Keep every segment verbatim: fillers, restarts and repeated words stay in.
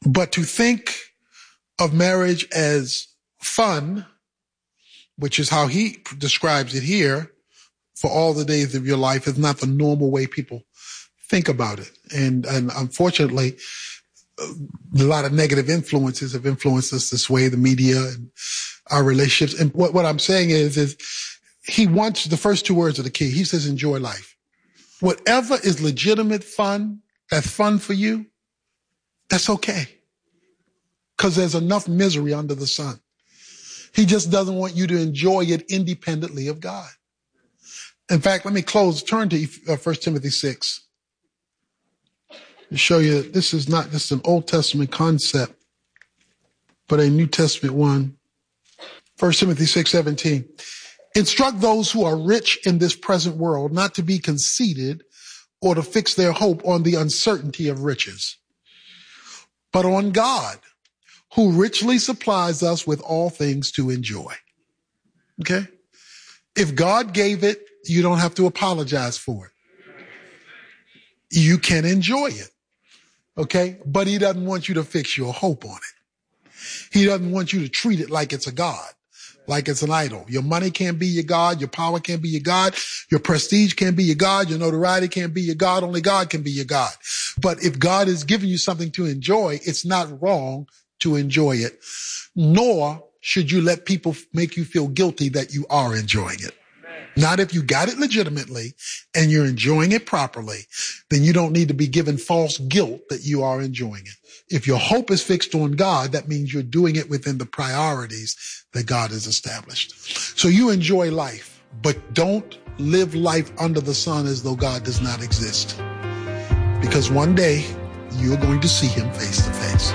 But to think of marriage as fun, which is how he describes it here, for all the days of your life is not the normal way people think about it. And, and unfortunately, a lot of negative influences have influenced us this way, the media and our relationships. And what, what I'm saying is, is he wants, the first two words are the key. He says, enjoy life. Whatever is legitimate fun, that's fun for you, that's okay. Because there's enough misery under the sun. He just doesn't want you to enjoy it independently of God. In fact, let me close, turn to First Timothy six. To show you that this is not just an Old Testament concept, but a New Testament one. First Timothy six seventeen. Instruct those who are rich in this present world not to be conceited or to fix their hope on the uncertainty of riches, but on God, who richly supplies us with all things to enjoy. Okay? If God gave it, you don't have to apologize for it. You can enjoy it. Okay? But he doesn't want you to fix your hope on it. He doesn't want you to treat it like it's a God, like it's an idol. Your money can't be your God. Your power can't be your God. Your prestige can't be your God. Your notoriety can't be your God. Only God can be your God. But if God is giving you something to enjoy, it's not wrong to enjoy it, nor should you let people make you feel guilty that you are enjoying it. Not if you got it legitimately and you're enjoying it properly, then you don't need to be given false guilt that you are enjoying it. If your hope is fixed on God, that means you're doing it within the priorities that God has established. So you enjoy life, but don't live life under the sun as though God does not exist. Because one day you're going to see him face to face.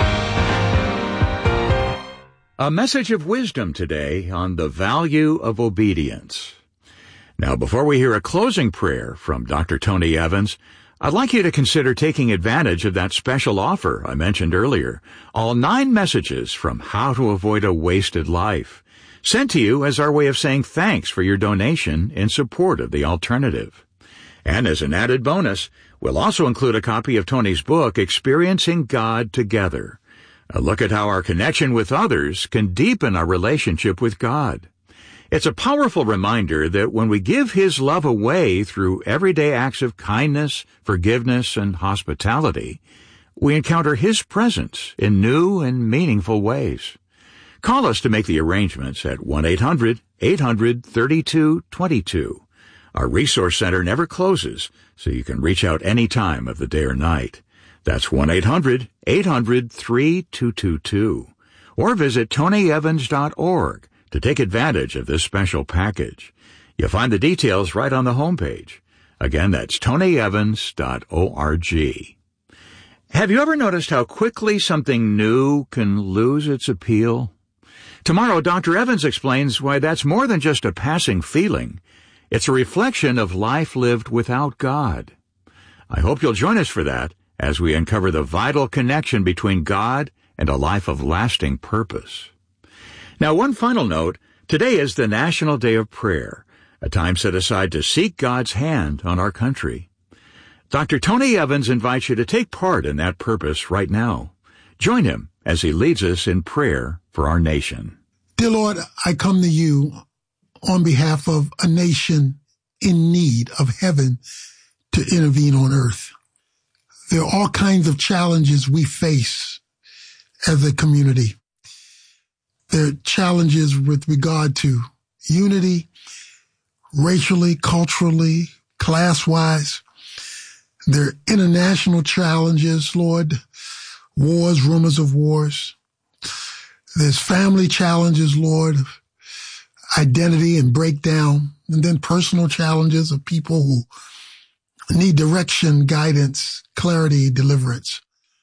A message of wisdom today on the value of obedience. Now, before we hear a closing prayer from Doctor Tony Evans, I'd like you to consider taking advantage of that special offer I mentioned earlier, all nine messages from How to Avoid a Wasted Life, sent to you as our way of saying thanks for your donation in support of the alternative. And as an added bonus, we'll also include a copy of Tony's book, Experiencing God Together, a look at how our connection with others can deepen our relationship with God. It's a powerful reminder that when we give His love away through everyday acts of kindness, forgiveness, and hospitality, we encounter His presence in new and meaningful ways. Call us to make the arrangements at one eight hundred eight hundred thirty-two twenty-two. Our resource center never closes, so you can reach out any time of the day or night. That's one eight hundred eight hundred thirty-two twenty-two. Or visit tony evans dot org to take advantage of this special package. You'll find the details right on the homepage. Again, that's tony evans dot org. Have you ever noticed how quickly something new can lose its appeal? Tomorrow, Doctor Evans explains why that's more than just a passing feeling. It's a reflection of life lived without God. I hope you'll join us for that as we uncover the vital connection between God and a life of lasting purpose. Now, one final note, today is the National Day of Prayer, a time set aside to seek God's hand on our country. Doctor Tony Evans invites you to take part in that purpose right now. Join him as he leads us in prayer for our nation. Dear Lord, I come to you on behalf of a nation in need of heaven to intervene on earth. There are all kinds of challenges we face as a community. There are challenges with regard to unity, racially, culturally, class-wise. There are international challenges, Lord, wars, rumors of wars. There's family challenges, Lord, identity and breakdown, and then personal challenges of people who need direction, guidance, clarity, deliverance.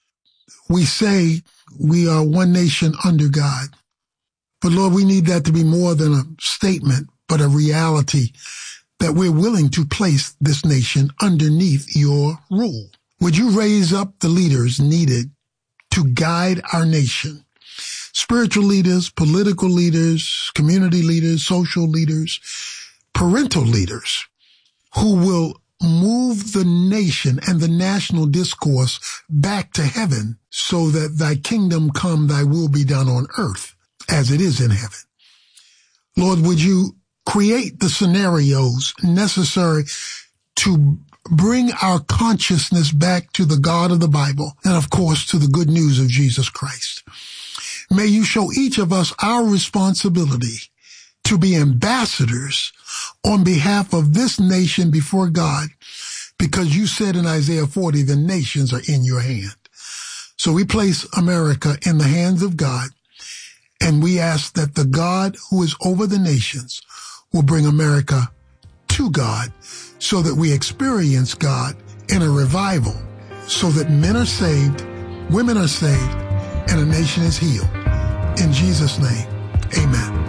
We say we are one nation under God. But Lord, we need that to be more than a statement, but a reality that we're willing to place this nation underneath your rule. Would you raise up the leaders needed to guide our nation? Spiritual leaders, political leaders, community leaders, social leaders, parental leaders who will move the nation and the national discourse back to heaven so that thy kingdom come, thy will be done on earth as it is in heaven. Lord, would you create the scenarios necessary to bring our consciousness back to the God of the Bible and, of course, to the good news of Jesus Christ. May you show each of us our responsibility to be ambassadors on behalf of this nation before God, because you said in Isaiah forty, the nations are in your hand. So we place America in the hands of God, and we ask that the God who is over the nations will bring America to God so that we experience God in a revival, so that men are saved, women are saved, and a nation is healed. In Jesus' name, amen.